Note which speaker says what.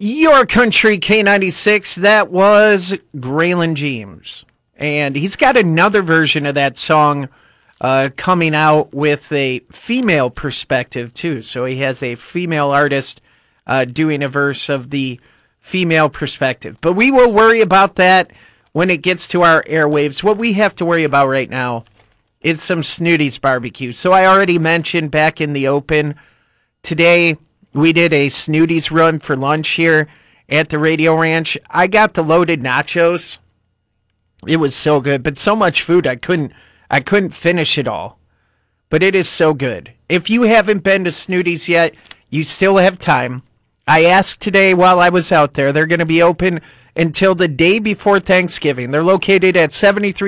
Speaker 1: Your Country K96, that was Graylin James. And he's got another version of that song coming out with a female perspective, too. So he has a female artist doing a verse of the female perspective. But we will worry about that when it gets to our airwaves. What we have to worry about right now is some Snooty's barbecue. So I already mentioned back in the open, today we did a Snooty's run for lunch here at the Radio Ranch. I got the loaded nachos. It was so good, but so much food I couldn't finish it all. But it is so good. If you haven't been to Snooty's yet, you still have time. I asked today while I was out there. They're going to be open until the day before Thanksgiving. They're located at 73